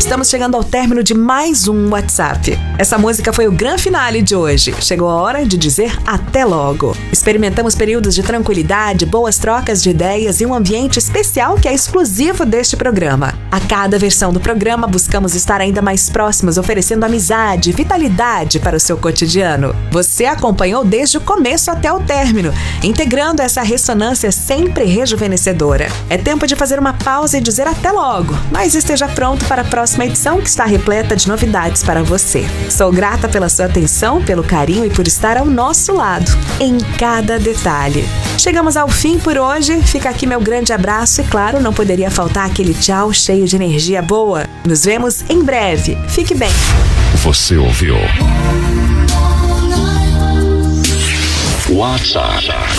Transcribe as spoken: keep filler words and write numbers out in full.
Estamos chegando ao término de mais um WhatsApp. Essa música foi o grande finale de hoje. Chegou a hora de dizer até logo. Experimentamos períodos de tranquilidade, boas trocas de ideias e um ambiente especial que é exclusivo deste programa. A cada versão do programa, buscamos estar ainda mais próximos, oferecendo amizade e vitalidade para o seu cotidiano. Você acompanhou desde o começo até o término, integrando essa ressonância sempre rejuvenescedora. É tempo de fazer uma pausa e dizer até logo, mas esteja pronto para a próxima edição que está repleta de novidades para você. Sou grata pela sua atenção, pelo carinho e por estar ao nosso lado, em cada detalhe. Chegamos ao fim por hoje, fica aqui meu grande abraço e claro, não poderia faltar aquele tchau cheio de energia boa. Nos vemos em breve, fique bem. Você ouviu WhatsApp.